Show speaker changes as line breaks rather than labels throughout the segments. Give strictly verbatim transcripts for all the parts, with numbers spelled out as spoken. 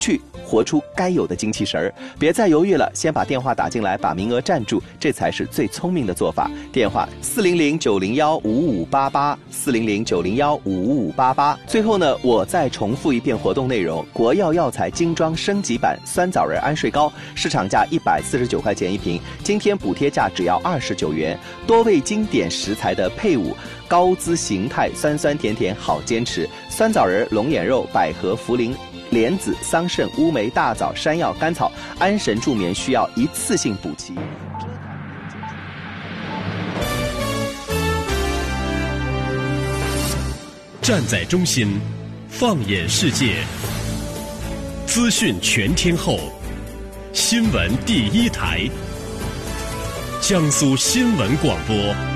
去活出该有的精气神儿，别再犹豫了，先把电话打进来，把名额占住，这才是最聪明的做法。电话四零零九零幺五五八八，四零零九零幺五五八八。最后呢，我再重复一遍活动内容：国药药材精装升级版酸枣仁安睡膏，市场价一百四十九块钱一瓶，今天补贴价只要二十九元，多味经典食材的配伍。高姿形态，酸酸甜甜好坚持。酸枣仁、龙眼肉、百合、茯苓、莲子、桑葚、乌梅、大枣、山药、甘草，安神助眠需要一次性补齐。
站在中心，放眼世界，资讯全天候，新闻第一台，江苏新闻广播。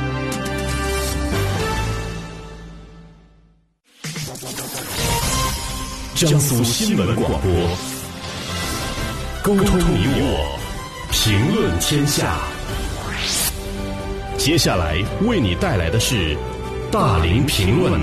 江苏新闻广播，沟通你我，评论天下。接下来为你带来的是大林评论。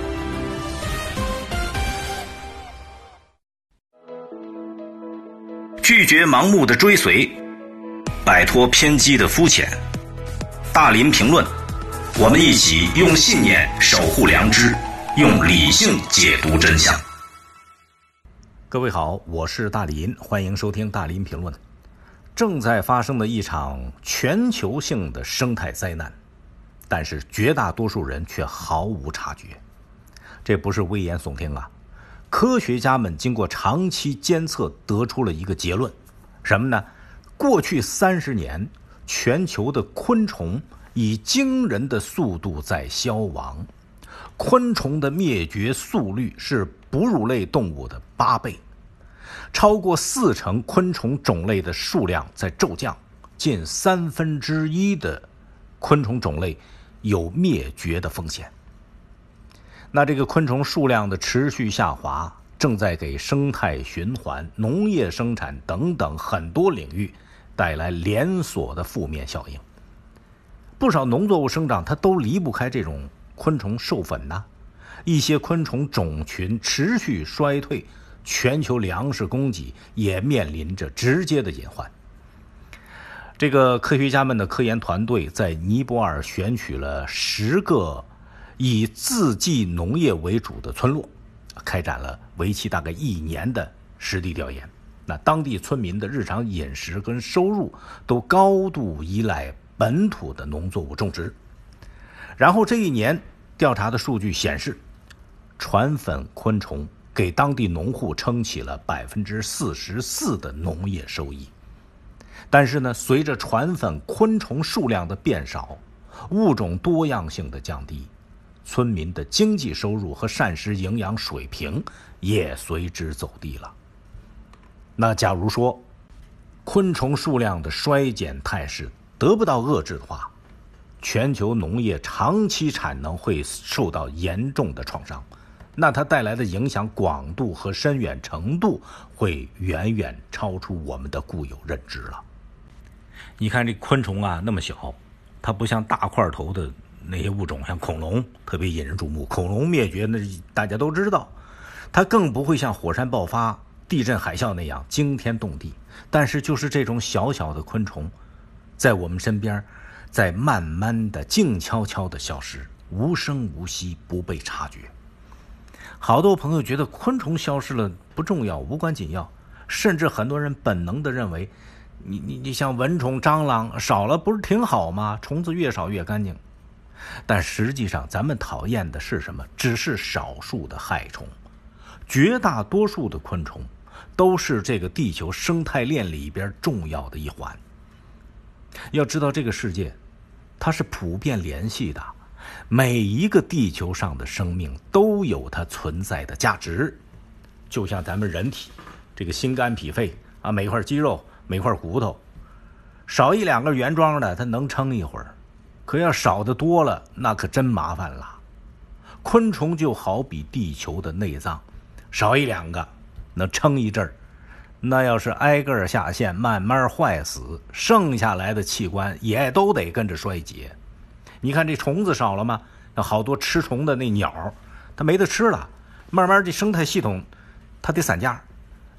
拒绝盲目的追随，摆脱偏激的肤浅。大林评论，我们一起用信念守护良知，用理性解读真相。
各位好，我是大林，欢迎收听大林评论。正在发生的一场全球性的生态灾难，但是绝大多数人却毫无察觉。这不是危言耸听啊，科学家们经过长期监测得出了一个结论，什么呢？过去三十年，全球的昆虫以惊人的速度在消亡，昆虫的灭绝速率是哺乳类动物的八倍，超过四成昆虫种类的数量在骤降，近三分之一的昆虫种类有灭绝的风险。那这个昆虫数量的持续下滑，正在给生态循环、农业生产等等很多领域带来连锁的负面效应。不少农作物生长它都离不开这种昆虫授粉呐、啊，一些昆虫种群持续衰退，全球粮食供给也面临着直接的隐患。这个科学家们的科研团队在尼泊尔选取了十个以自给农业为主的村落，开展了为期大概一年的实地调研。那当地村民的日常饮食跟收入都高度依赖本土的农作物种植。然后这一年调查的数据显示，传粉昆虫给当地农户撑起了百分之四十四的农业收益。但是呢，随着传粉昆虫数量的变少，物种多样性的降低，村民的经济收入和膳食营养水平也随之走低了。那假如说昆虫数量的衰减态势得不到遏制的话，全球农业长期产能会受到严重的创伤，那它带来的影响广度和深远程度会远远超出我们的固有认知了。你看这昆虫啊那么小，它不像大块头的那些物种，像恐龙特别引人注目，恐龙灭绝那大家都知道，它更不会像火山爆发、地震海啸那样惊天动地。但是就是这种小小的昆虫在我们身边，在慢慢的静悄悄的消失，无声无息，不被察觉。好多朋友觉得昆虫消失了不重要，无关紧要，甚至很多人本能的认为你你你像蚊虫、蟑螂少了不是挺好吗？虫子越少越干净。但实际上咱们讨厌的是什么？只是少数的害虫，绝大多数的昆虫都是这个地球生态链里边重要的一环。要知道这个世界它是普遍联系的，每一个地球上的生命都有它存在的价值。就像咱们人体这个心肝脾肺啊，每块肌肉每块骨头，少一两个原装的它能撑一会儿，可要少的多了那可真麻烦了。昆虫就好比地球的内脏，少一两个能撑一阵儿，那要是挨个下线慢慢坏死，剩下来的器官也都得跟着衰竭。你看这虫子少了吗？有好多吃虫的那鸟它没得吃了，慢慢这生态系统它得散架，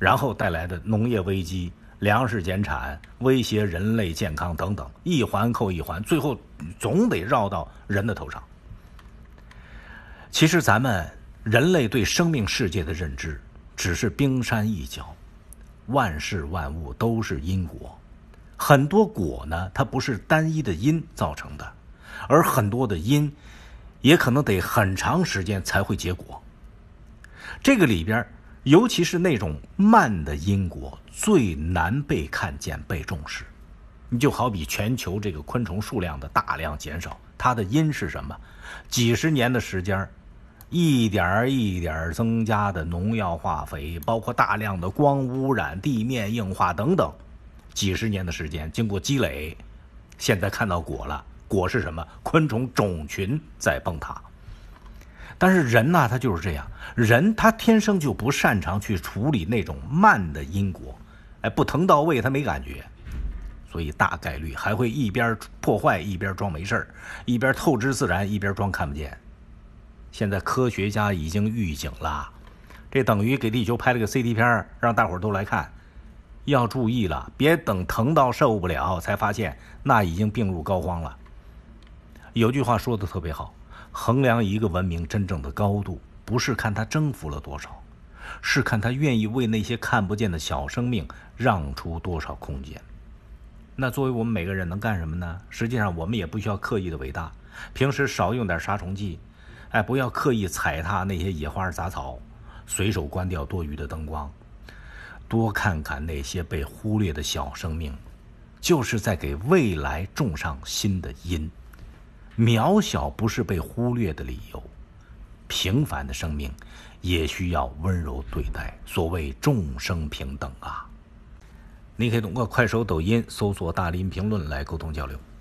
然后带来的农业危机、粮食减产、威胁人类健康等等，一环扣一环，最后总得绕到人的头上。其实咱们人类对生命世界的认知只是冰山一角，万事万物都是因果，很多果呢，它不是单一的因造成的，而很多的因也可能得很长时间才会结果。这个里边尤其是那种慢的因果最难被看见、被重视。你就好比全球这个昆虫数量的大量减少，它的因是什么？几十年的时间，一点一点增加的农药化肥，包括大量的光污染、地面硬化等等，几十年的时间经过积累，现在看到果了。果是什么？昆虫种群在崩塌。但是人呢，他就是这样，人他天生就不擅长去处理那种慢的因果，哎，不疼到位他没感觉，所以大概率还会一边破坏一边装没事，一边透支自然一边装看不见。现在科学家已经预警了，这等于给地球拍了个 C D 片，让大伙儿都来看，要注意了，别等疼到受不了才发现那已经病入膏肓了。有句话说的特别好，衡量一个文明真正的高度，不是看它征服了多少，是看它愿意为那些看不见的小生命让出多少空间。那作为我们每个人能干什么呢？实际上我们也不需要刻意的伟大，平时少用点杀虫剂，哎，不要刻意踩踏那些野花杂草，随手关掉多余的灯光，多看看那些被忽略的小生命，就是在给未来种上新的因。渺小不是被忽略的理由，平凡的生命也需要温柔对待，所谓众生平等啊。你可以通过快手、抖音搜索大林评论来沟通交流。